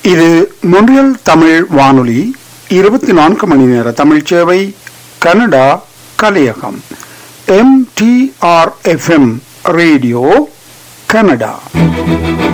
இது மொன்றியல் தமிழ் வானொலி 24 மணி நேர தமிழ் சேவை கனடா கலையகம் MTRFM ரேடியோ கனடா.